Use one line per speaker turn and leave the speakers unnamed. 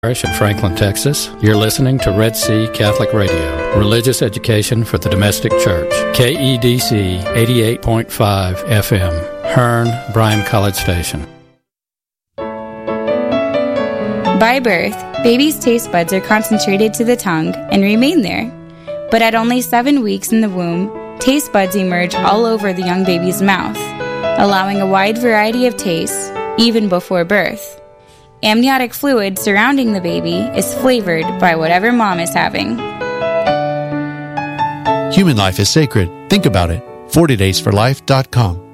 Parish in Franklin, Texas. You're listening to Red Sea Catholic Radio, religious education for the domestic church. KEDC 88.5 FM, Hearn, Bryan College Station.
By birth, babies' taste buds are concentrated to the tongue and remain there. But at only 7 weeks in the womb, taste buds emerge all over the young baby's mouth, allowing a wide variety of tastes, even before birth. Amniotic fluid surrounding the baby is flavored by whatever mom is having.
Human life is sacred. Think about it. 40daysforlife.com.